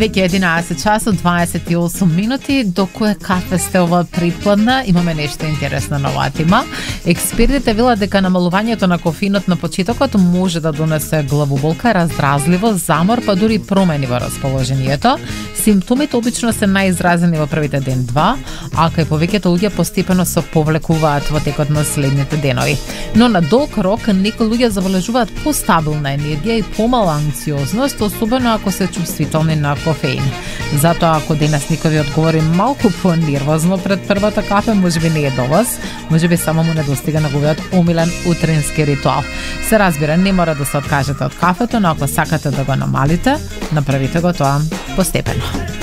веќе 11 часот 28 минути, до кое кафе сте ова припладна, имаме нешто интересно на оваа тема. Експертите велат дека намалувањето на кофеинот на почетокот може да донесе главоболка, раздразливост, замор, па дури промени во расположението. Симптомите обично се најизразени во првите ден-два, а кај повеќето луѓе постепено се повлекуваат во текот на следните денови. Но на долг рок некои луѓе забележуваат постабилна енергија и помала анксиозност, особено ако се чувствителни на кофеин. Затоа ако денес некој ви одговори малку понервозно пред првата кафе, можеби не е до вас, можеби само му недостига неговиот омилен утрински ритуал. Се разбира, не мора да се откажете од кафето, но ако сакате да го намалите, направите го тоа постепено.